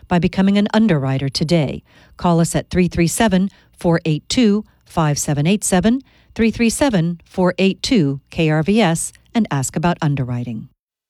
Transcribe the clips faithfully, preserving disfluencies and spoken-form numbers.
by becoming an underwriter today. Call us at three three seven, four eight two, five seven eight seven, three three seven, four eight two, K R V S, and ask about underwriting.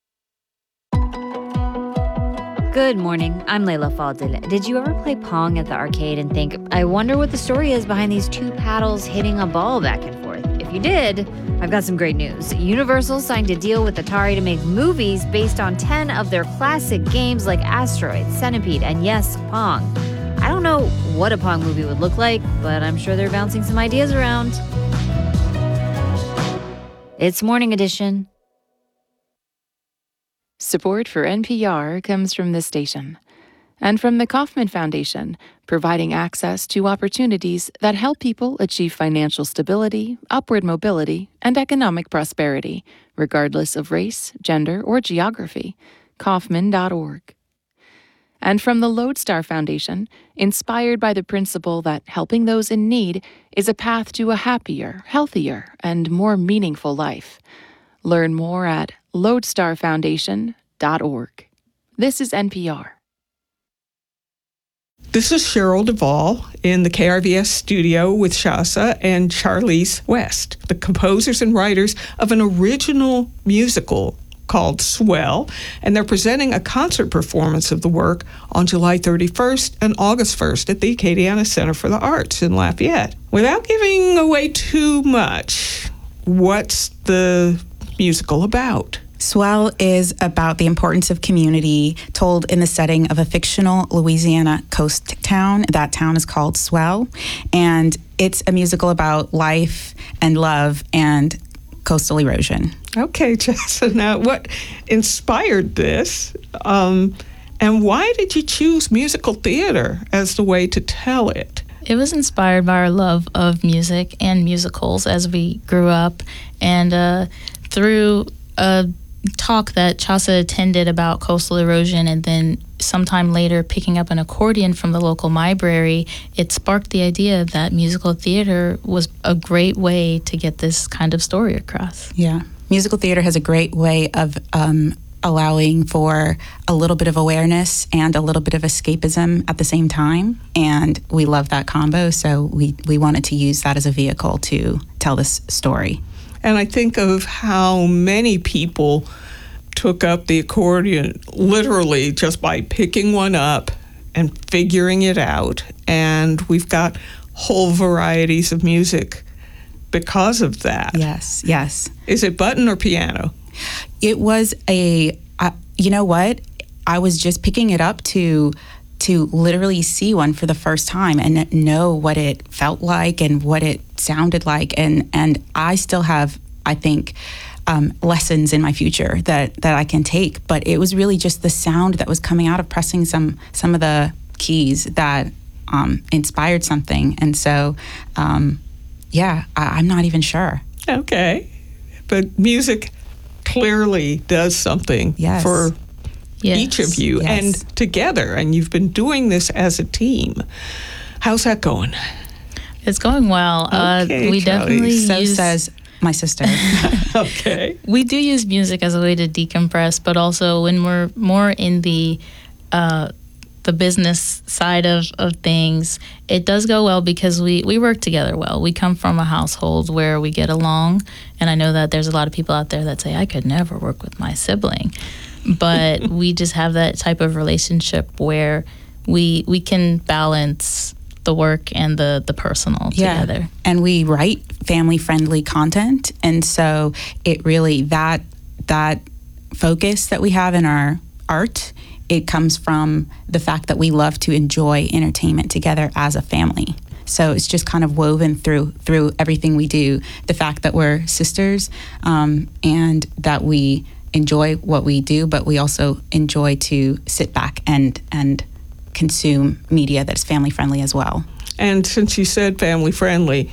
Good morning, I'm Layla Fadil. Did you ever play Pong at the arcade and think, I wonder what the story is behind these two paddles hitting a ball back and forth? If you did, I've got some great news. Universal signed a deal with Atari to make movies based on ten of their classic games like Asteroid, Centipede, and yes, Pong. I don't know what a Pong movie would look like, but I'm sure they're bouncing some ideas around. It's Morning Edition. Support for N P R comes from this station and from the Kauffman Foundation, providing access to opportunities that help people achieve financial stability, upward mobility, and economic prosperity, regardless of race, gender, or geography. Kauffman dot org. And from the Lodestar Foundation, inspired by the principle that helping those in need is a path to a happier, healthier, and more meaningful life. Learn more at lodestar foundation dot org. This is N P R. This is Cheryl Duvall in the K R V S studio with Shasa and Charlize West, the composers and writers of an original musical called Swell, and they're presenting a concert performance of the work on July thirty-first and August first at the Acadiana Center for the Arts in Lafayette. Without giving away too much, what's the musical about? Swell is about the importance of community told in the setting of a fictional Louisiana coast town. That town is called Swell, and it's a musical about life and love and coastal erosion. Okay, Jessa, now what inspired this, um, and why did you choose musical theater as the way to tell it? It was inspired by our love of music and musicals as we grew up, and uh, through a talk that Chasa attended about coastal erosion, and then sometime later picking up an accordion from the local library, it sparked the idea that musical theater was a great way to get this kind of story across. Yeah. Musical theater has a great way of um, allowing for a little bit of awareness and a little bit of escapism at the same time, and we love that combo, so we, we wanted to use that as a vehicle to tell this story. And I think of how many people took up the accordion literally just by picking one up and figuring it out. And we've got whole varieties of music because of that. Yes, yes. Is it button or piano? It was a, uh, you know what? I was just picking it up to to literally see one for the first time and know what it felt like and what it sounded like. And, and I still have, I think, um, lessons in my future that, that I can take. But it was really just the sound that was coming out of pressing some, some of the keys that um, inspired something. And so, um, yeah, I, I'm not even sure. Okay. But music clearly does something yes. for Yes. each of you, yes. and together, and you've been doing this as a team. How's that going? It's going well. Okay, uh, we Charlie. definitely So use, says my sister. Okay. we do use music as a way to decompress, but also when we're more in the uh, the business side of, of things, it does go well because we, we work together well. We come from a household where we get along, and I know that there's a lot of people out there that say, I could never work with my sibling. But we just have that type of relationship where we we can balance the work and the, the personal yeah. together. And we write family-friendly content, and so it really, that that focus that we have in our art, it comes from the fact that we love to enjoy entertainment together as a family. So it's just kind of woven through through everything we do. The fact that we're sisters um, and that we enjoy what we do, but we also enjoy to sit back and and consume media that's family friendly as well. And since you said family friendly,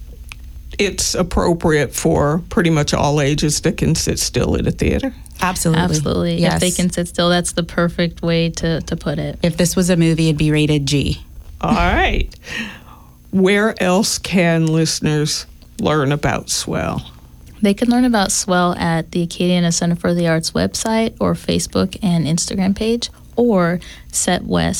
it's appropriate for pretty much all ages that can sit still at a theater. Absolutely. Absolutely. Yes. If they can sit still, that's the perfect way to, to put it. If this was a movie, it'd be rated G. All right. Where else can listeners learn about Swell? They can learn about Swell at the Acadiana Center for the Arts website or Facebook and Instagram page, or Set West